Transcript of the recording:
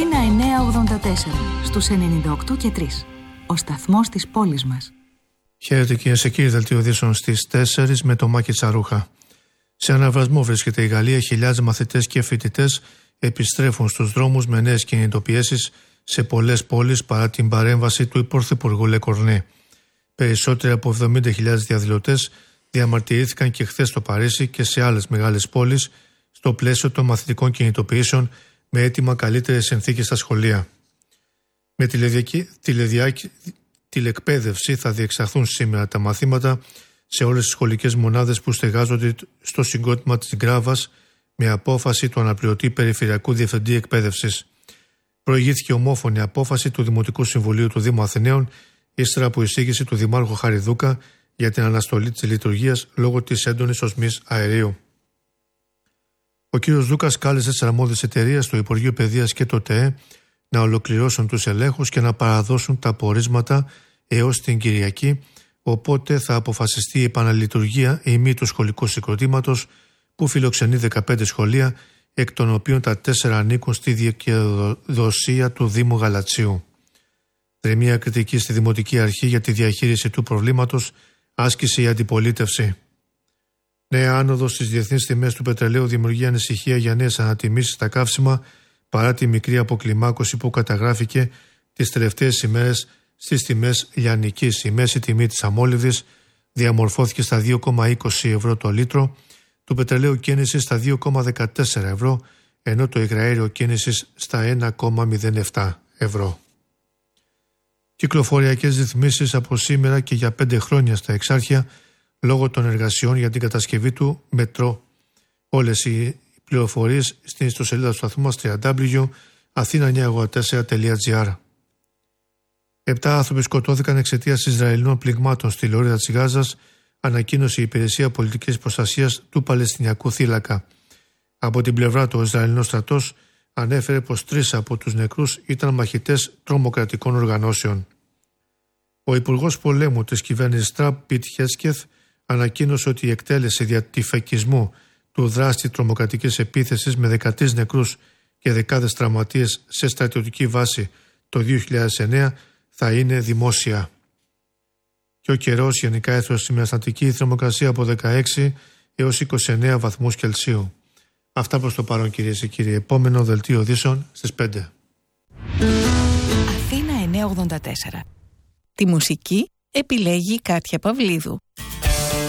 Αθήνα 984 στους 98 και 3. Ο σταθμός της πόλης μας. Χαίρετε κυρίες και κύριοι, δελτίο ειδήσεων στις 4 με το Μάκη Τσαρούχα. Σε αναβρασμό βρίσκεται η Γαλλία. Χιλιάδες μαθητές και φοιτητές επιστρέφουν στους δρόμους με νέες κινητοποιήσεις σε πολλές πόλεις παρά την παρέμβαση του Πρωθυπουργού Λεκορνέ. Περισσότεροι από 70.000 διαδηλωτές διαμαρτυρήθηκαν και χθες στο Παρίσι και σε άλλες μεγάλες πόλεις στο πλαίσιο των μαθητικών κινητοποιήσεων με αίτημα καλύτερες συνθήκες στα σχολεία. Με τηλεκπαίδευση θα διεξαχθούν σήμερα τα μαθήματα σε όλες τις σχολικές μονάδες που στεγάζονται στο συγκρότημα της Γκράβας με απόφαση του αναπληρωτή Περιφερειακού Διευθυντή Εκπαίδευσης. Προηγήθηκε ομόφωνη απόφαση του Δημοτικού Συμβουλίου του Δήμου Αθηναίων ύστερα από εισήγηση του Δημάρχου Χαριδούκα για την αναστολή της λειτουργίας λόγω της έντονης οσμής αερίου. Ο κ. Δούκας κάλεσε τις αρμόδιες εταιρείες, το Υπουργείο Παιδείας και το ΤΕΕ να ολοκληρώσουν τους ελέγχους και να παραδώσουν τα πορίσματα έως την Κυριακή, οπότε θα αποφασιστεί η επαναλειτουργία ή μη του σχολικού συγκροτήματος που φιλοξενεί 15 σχολεία, εκ των οποίων τα 4 ανήκουν στη δικαιοδοσία του Δήμου Γαλατσίου. Δρεμία κριτική στη Δημοτική Αρχή για τη διαχείριση του προβλήματος άσκησε η αντιπολίτευση. Νέα άνοδος στις διεθνείς τιμές του πετρελαίου δημιουργεί ανησυχία για νέες ανατιμήσεις στα καύσιμα παρά τη μικρή αποκλιμάκωση που καταγράφηκε τις τελευταίες ημέρες στις τιμές λιανικής. Η μέση τιμή της αμόλυβδης διαμορφώθηκε στα 2,20 ευρώ το λίτρο, του πετρελαίου κίνησης στα 2,14 ευρώ, ενώ το υγραέριο κίνησης στα 1,07 ευρώ. Κυκλοφοριακές ρυθμίσεις από σήμερα και για 5 χρόνια στα Εξάρχεια λόγω των εργασιών για την κατασκευή του μετρό. Όλες οι πληροφορίες στην ιστοσελίδα του σταθμού μας www.athena984.gr. 7 άνθρωποι σκοτώθηκαν εξαιτίας Ισραηλινών πληγμάτων στη Λωρίδα της Γάζας, ανακοίνωσε η Υπηρεσία Πολιτικής Προστασίας του Παλαιστινιακού Θύλακα. Από την πλευρά του, ο Ισραηλινός στρατός ανέφερε πως 3 από τους νεκρούς ήταν μαχητές τρομοκρατικών οργανώσεων. Ο Υπουργός Πολέμου της κυβέρνησης Τραμπ, Πιτ Χέτσκεθ, ανακοίνωσε ότι η εκτέλεση δια τυφεκισμού του δράστη τρομοκρατικής επίθεσης με 13 νεκρούς και δεκάδες τραυματίες σε στρατιωτική βάση το 2009 θα είναι δημόσια. Και ο καιρός γενικά έθρωσε με αστατική θερμοκρασία από 16 έως 29 βαθμούς Κελσίου. Αυτά προς το παρόν κυρίες και κύριοι. Επόμενο δελτίο ειδήσεων στις 5. Αθήνα 984. Τη μουσική επιλέγει η Κάτια Παυλίδου.